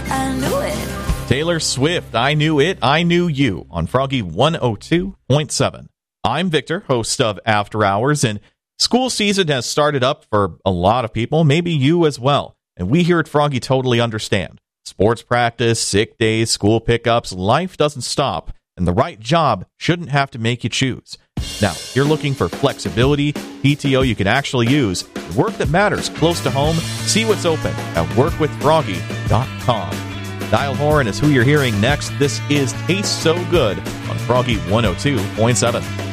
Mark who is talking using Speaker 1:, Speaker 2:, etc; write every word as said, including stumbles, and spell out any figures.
Speaker 1: I knew it.
Speaker 2: Taylor Swift, I Knew It, I Knew You on Froggy one oh two point seven. I'm Victor, host of After Hours, and school season has started up for a lot of people, maybe you as well. And we here at Froggy totally understand. Sports practice, sick days, school pickups, life doesn't stop, and the right job shouldn't have to make you choose. Now, if you're looking for flexibility, P T O you can actually use, work that matters close to home, see what's open at work with froggy dot com. Dial Horan is who you're hearing next. This is Taste So Good on Froggy one oh two point seven.